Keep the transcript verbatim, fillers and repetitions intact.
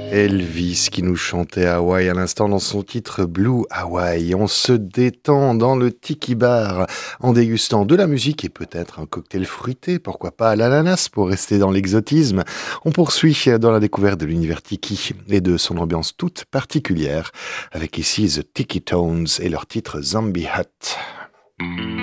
Elvis qui nous chantait Hawaï à l'instant dans son titre Blue Hawaii. On se détend dans le tiki bar en dégustant de la musique et peut-être un cocktail fruité, pourquoi pas à l'ananas pour rester dans l'exotisme. On poursuit dans la découverte de l'univers tiki et de son ambiance toute particulière avec ici The Tiki Tones et leur titre Zombie Hut.